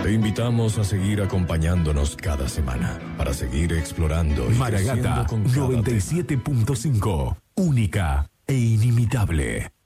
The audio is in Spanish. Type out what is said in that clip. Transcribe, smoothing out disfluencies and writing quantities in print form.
Te invitamos a seguir acompañándonos cada semana para seguir explorando y Maragata creciendo con cada 97.5, única e inimitable.